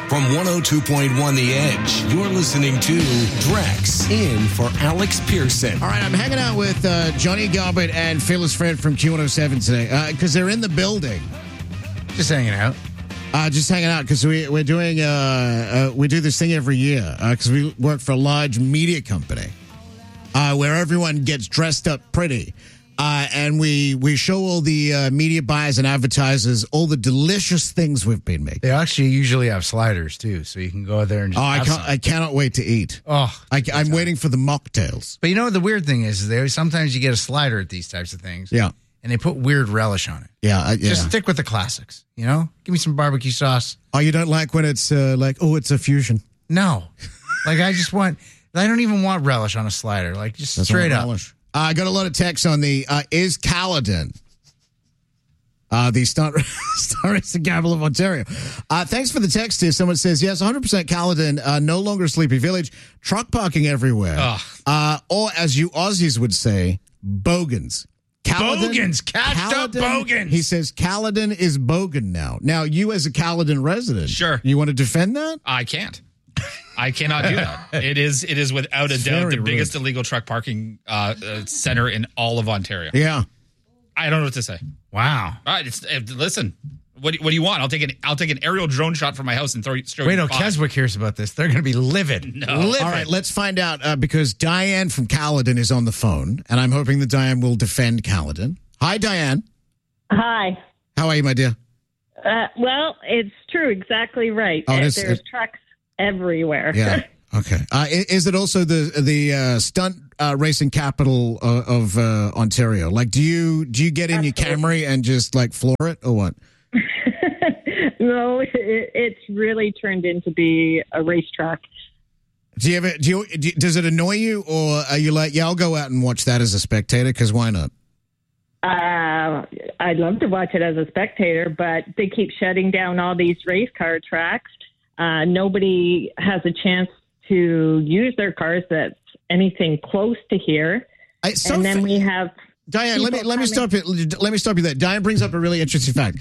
From 102.1 The Edge, you're listening to Drex in for Alex Pearson. All right, I'm hanging out with Johnny Gilbert and Phyllis Fred from Q107 today because they're in the building. Just hanging out. Just hanging out because we're doing we do this thing every year because we work for a large media company where everyone gets dressed up pretty. And we show all the media buyers and advertisers all the delicious things we've been making. They actually usually have sliders, too, so you can go there and just I cannot wait to eat. I'm waiting for the mocktails. But you know what the weird thing is? Sometimes you get a slider at these types of things. Yeah. And they put weird relish on it. Yeah. Just stick with the classics, you know? Give me some barbecue sauce. Oh, you don't like when it's it's a fusion? No. I don't even want relish on a slider. Just That's straight up. Relish. I got a lot of texts on the is Caledon the Stunt Racing capital of Ontario. Thanks for the text here. Someone says, yes, 100% Caledon, no longer Sleepy Village, truck parking everywhere. Or as you Aussies would say, bogans. Caledon, Bogans, catched up bogans. He says Caledon is bogan now. Now, you as a Caledon resident, sure, you want to defend that? I can't. I cannot do that. It is without a doubt the biggest illegal truck parking center in all of Ontario. Yeah, I don't know what to say. Wow. All right, listen. What do you want? I'll take an aerial drone shot from my house and throw it straight. Wait, no, Keswick hears about this. They're going to be livid. No. Livid. All right, let's find out because Diane from Caledon is on the phone, and I'm hoping that Diane will defend Caledon. Hi, Diane. Hi. How are you, my dear? Well, it's true. Exactly right. There's trucks everywhere. Yeah. Okay. Is it also the stunt racing capital of Ontario? Do you get in your Camry and just floor it or what? No, it's really turned into be a racetrack. Does it annoy you, or are you like, yeah, I'll go out and watch that as a spectator? Because why not? I'd love to watch it as a spectator, but they keep shutting down all these race car tracks. Nobody has a chance to use their cars that's anything close to here. And then we have Diane. Let me stop you. Let me stop you there. Diane brings up a really interesting fact.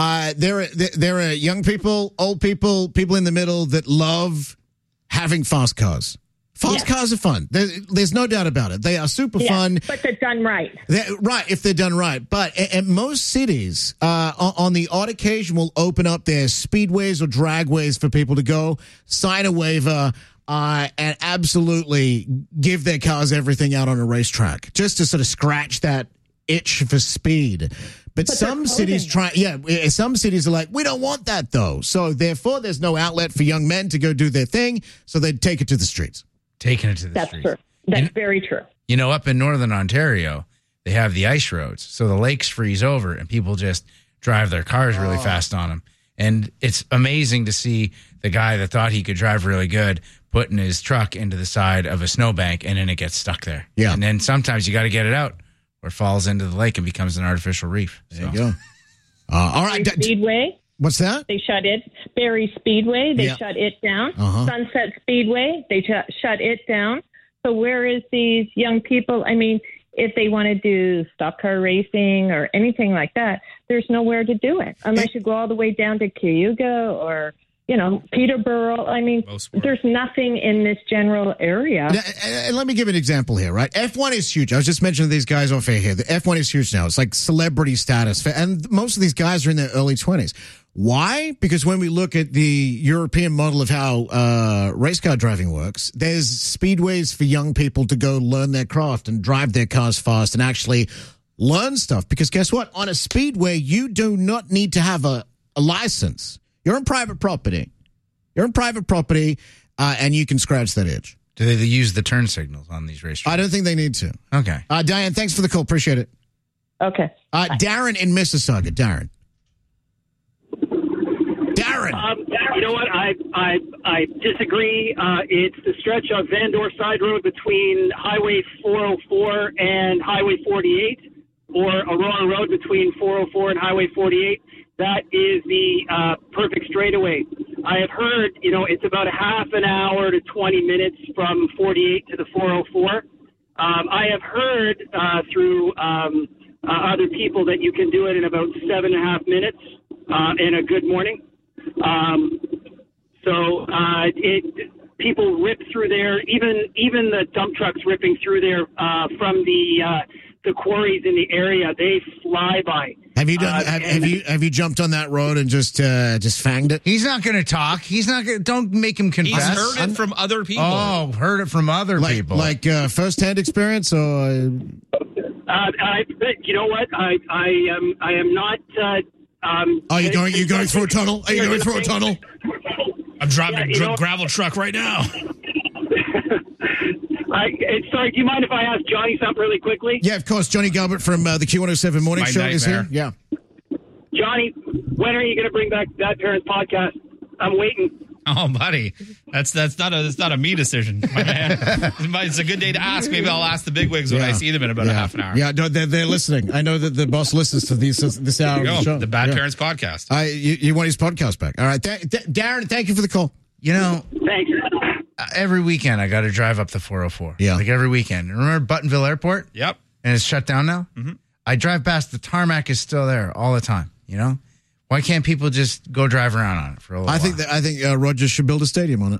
There are young people, old people, people in the middle that love having fast cars. Fast cars are fun. There's no doubt about it. They are super fun. But they're done right. Right, if they're done right. But at most cities, on the odd occasion, will open up their speedways or dragways for people to go, sign a waiver, and absolutely give their cars everything out on a racetrack, just to sort of scratch that itch for speed. But some cities some cities are like, we don't want that, though. So, therefore, there's no outlet for young men to go do their thing, so they take it to the streets. Taking it to the streets. True. That's very true. You know, up in northern Ontario, they have the ice roads. So the lakes freeze over and people just drive their cars really fast on them. And it's amazing to see the guy that thought he could drive really good putting his truck into the side of a snowbank and then it gets stuck there. Yeah. And then sometimes you got to get it out or it falls into the lake and becomes an artificial reef. There you go. All right. Speedway. What's that? They shut it. Berry Speedway, they shut it down. Sunset Speedway, they shut it down. So where is these young people? I mean, if they want to do stock car racing or anything like that, there's nowhere to do it unless you go all the way down to Cayuga or, Peterborough. I mean, there's nothing in this general area. And let me give an example here, right? F1 is huge. I was just mentioning these guys off air here. The F1 is huge now. It's like celebrity status. And most of these guys are in their early 20s. Why? Because when we look at the European model of how race car driving works, there's speedways for young people to go learn their craft and drive their cars fast and actually learn stuff. Because guess what? On a speedway, you do not need to have a license. You're on private property. And you can scratch that itch. Do they use the turn signals on these racetracks? I don't think they need to. Okay. Diane, thanks for the call. Appreciate it. Okay. Darren in Mississauga. Darren. You know what? I disagree. It's the stretch of Vandor Side Road between Highway 404 and Highway 48, or Aurora Road between 404 and Highway 48. That is the perfect straightaway. I have heard, it's about a half an hour to 20 minutes from 48 to the 404. I have heard through other people that you can do it in about 7.5 minutes in a good morning. So people rip through there. Even the dump trucks ripping through there from the quarries in the area, they fly by. Have you done? Have you jumped on that road and just fanged it? He's not going to talk. He's not going. Don't make him confess. He's heard it from other people. Oh, heard it from other people. Like first-hand experience, or you know what? I am not. Are you going through a tunnel? Are you going through a tunnel? I'm driving a gravel truck right now. Sorry, do you mind if I ask Johnny something really quickly? Yeah, of course. Johnny Gilbert from the Q107 Morning Show is here. Yeah. Johnny, when are you going to bring back Bad Parents Podcast? I'm waiting. Oh, buddy, that's not a me decision, my man. It's a good day to ask. Maybe I'll ask the bigwigs when I see them in about a half an hour. Yeah, no, they're listening. I know that the boss listens to this hour of the show. The Bad Parents Podcast. You want his podcast back? All right, Darren. Thank you for the call. You know, thanks. Every weekend I got to drive up the 404. Yeah, like every weekend. Remember Buttonville Airport? Yep. And it's shut down now. Mm-hmm. I drive past the tarmac is still there all the time. You know. Why can't people just go drive around on it for a little while? I think Rogers should build a stadium on it.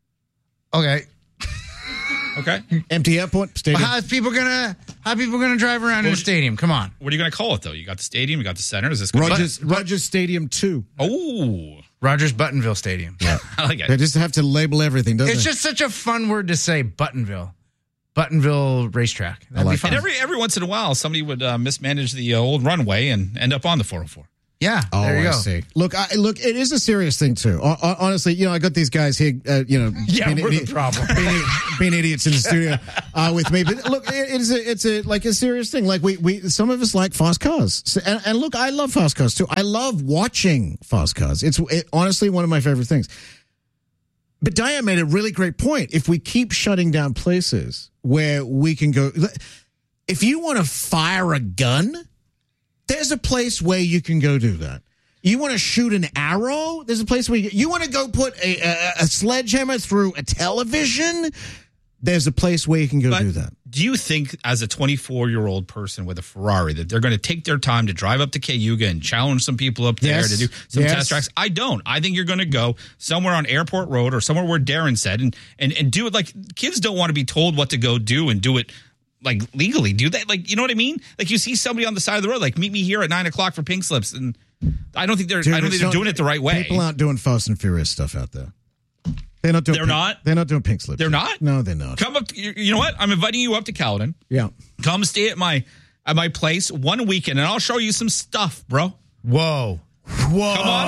Okay. Empty airport stadium. Well, how people gonna drive around in a stadium? Come on. What are you gonna call it though? You got the stadium, you got the center. Is this Rogers Stadium 2? Oh, Rogers Buttonville Stadium. Yeah, I like it. They just have to label everything, doesn't it? It's just such a fun word to say. Buttonville racetrack. That'd be fun. And every once in a while, somebody would mismanage the old runway and end up on the 404. Yeah, there you go. I see. Look, it is a serious thing too. Honestly, I got these guys here, we're the problem. being idiots in the studio with me. But look, it's a serious thing. Like we some of us like fast cars, and look, I love fast cars too. I love watching fast cars. It's honestly one of my favorite things. But Diane made a really great point. If we keep shutting down places where we can go, if you want to fire a gun, there's a place where you can go do that. You want to shoot an arrow? There's a place where you want to go put a sledgehammer through a television? There's a place where you can go do that. Do you think, as a 24-year-old person with a Ferrari, that they're going to take their time to drive up to Cayuga and challenge some people up there to do some test tracks? I don't. I think you're going to go somewhere on Airport Road or somewhere where Darren said and do it. Like, kids don't want to be told what to go do and do it like legally. Do that? Like, you know what I mean? Like, you see somebody on the side of the road, like, meet me here at 9:00 for pink slips, and I don't think they're doing it the right way. People aren't doing Fast and Furious stuff out there. They're not doing. They're not doing pink slips. They're not. No, they're not. Come up. You know what? I'm inviting you up to Caledon. Yeah. Come stay at my place one weekend, and I'll show you some stuff, bro. Whoa. Come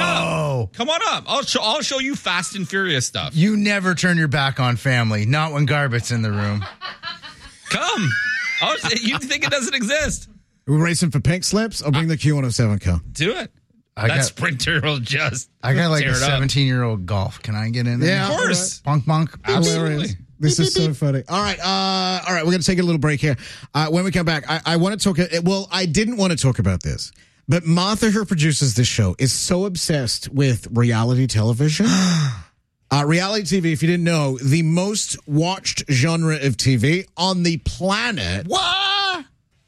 on up. I'll show you Fast and Furious stuff. You never turn your back on family. Not when Garbet's in the room. Come. You think it doesn't exist? We're racing for pink slips. I'll bring the Q107 car. Do it. That Sprinter will just. I got like a 17-year-old Golf. Can I get in there? Yeah, of course. Bonk, bonk. Absolutely. This is so funny. All right. We're going to take a little break here. When we come back, I want to talk. Well, I didn't want to talk about this, but Martha, who produces this show, is so obsessed with reality television. Reality TV, if you didn't know, the most watched genre of TV on the planet. What?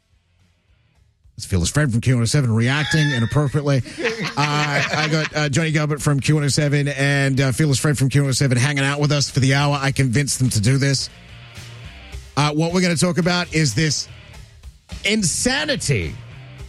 It's Fearless Fred from Q107 reacting inappropriately. I got Johnny Gilbert from Q107 and Fearless Fred from Q107 hanging out with us for the hour. I convinced them to do this. What we're going to talk about is this insanity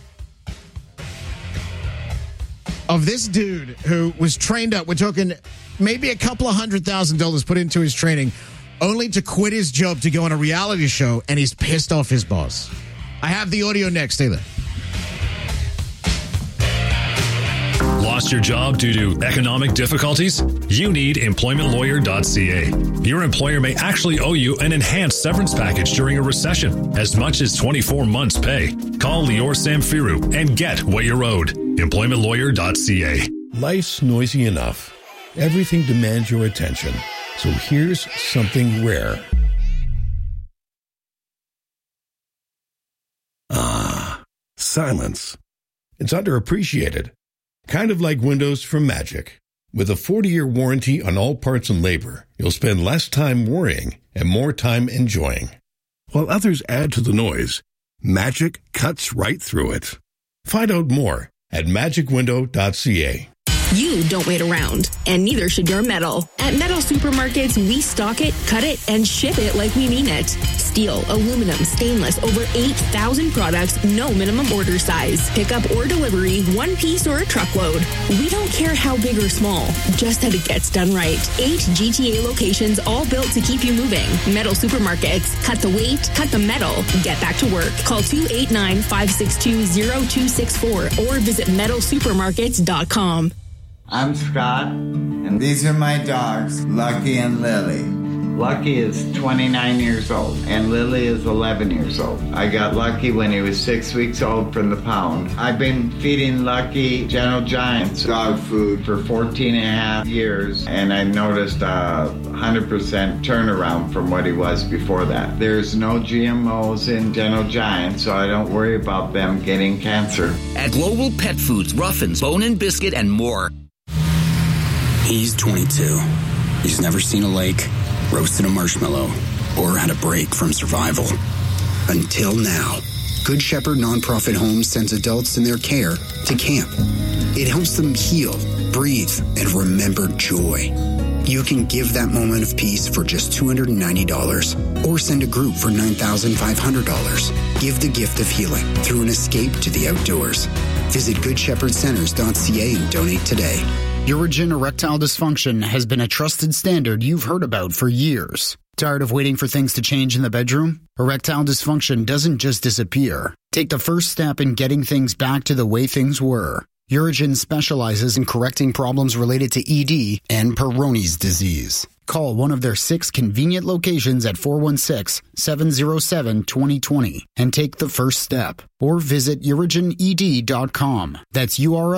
of this dude who was trained up. We're talking maybe a couple of $100,000 put into his training, only to quit his job to go on a reality show, and he's pissed off his boss. I have the audio next. Stay there. Lost your job due to economic difficulties? You need employmentlawyer.ca. Your employer may actually owe you an enhanced severance package during a recession, as much as 24 months' pay. Call Lior Samfiru and get what you're owed. Employmentlawyer.ca. Life's noisy enough. Everything demands your attention. So here's something rare. Silence. It's underappreciated. Kind of like windows from Magic. With a 40-year warranty on all parts and labor, you'll spend less time worrying and more time enjoying. While others add to the noise, Magic cuts right through it. Find out more at magicwindow.ca. You don't wait around, and neither should your metal. At Metal Supermarkets, we stock it, cut it, and ship it like we mean it. Steel, aluminum, stainless, over 8,000 products, no minimum order size. Pickup or delivery, one piece or a truckload. We don't care how big or small, just that it gets done right. 8 GTA locations, all built to keep you moving. Metal Supermarkets. Cut the weight, cut the metal. Get back to work. Call 289-562-0264 or visit metalsupermarkets.com. I'm Scott, and these are my dogs, Lucky and Lily. Lucky is 29 years old, and Lily is 11 years old. I got Lucky when he was 6 weeks old from the pound. I've been feeding Lucky Gentle Giants dog food for 14 and a half years, and I've noticed a 100% turnaround from what he was before that. There's no GMOs in Gentle Giants, so I don't worry about them getting cancer. At Global Pet Foods, Ruffins, Bone and Biscuit, and more. He's 22. He's never seen a lake, roasted a marshmallow, or had a break from survival. Until now. Good Shepherd Nonprofit Homes sends adults in their care to camp. It helps them heal, breathe, and remember joy. You can give that moment of peace for just $290 or send a group for $9,500. Give the gift of healing through an escape to the outdoors. Visit GoodShepherdCenters.ca and donate today. Urigen erectile dysfunction has been a trusted standard you've heard about for years. Tired of waiting for things to change in the bedroom? Erectile dysfunction doesn't just disappear. Take the first step in getting things back to the way things were. Urigen specializes in correcting problems related to ED and Peyronie's disease. Call one of their 6 convenient locations at 416-707-2020 and take the first step. Or visit urigened.com. That's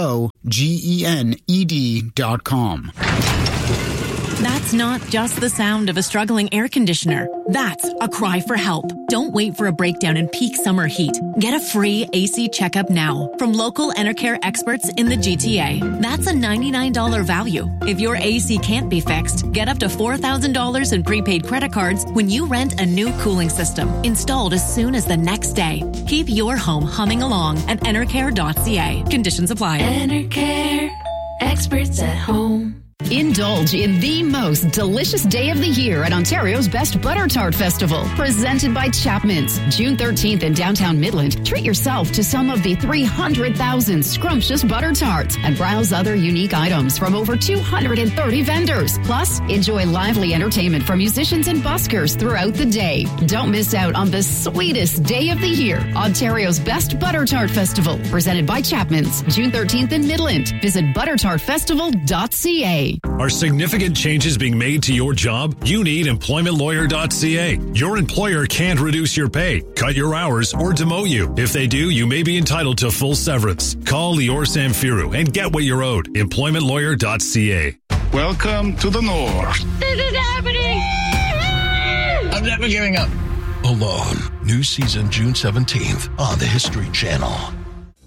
UROGENED.com. That's not just the sound of a struggling air conditioner. That's a cry for help. Don't wait for a breakdown in peak summer heat. Get a free AC checkup now from local Enercare experts in the GTA. That's a $99 value. If your AC can't be fixed, get up to $4,000 in prepaid credit cards when you rent a new cooling system installed as soon as the next day. Keep your home humming along at enercare.ca. Conditions apply. Enercare, experts at home. Indulge in the most delicious day of the year at Ontario's Best Butter Tart Festival, presented by Chapman's. June 13th in downtown Midland, treat yourself to some of the 300,000 scrumptious butter tarts and browse other unique items from over 230 vendors. Plus, enjoy lively entertainment from musicians and buskers throughout the day. Don't miss out on the sweetest day of the year. Ontario's Best Butter Tart Festival, presented by Chapman's. June 13th in Midland. Visit buttertartfestival.ca. Are significant changes being made to your job? You need employmentlawyer.ca. Your employer can't reduce your pay, cut your hours, or demote you. If they do, you may be entitled to full severance. Call Lior Samfiru and get what you're owed. Employmentlawyer.ca. Welcome to the North. This is happening. I'm never giving up. Alone. New season June 17th on the History Channel.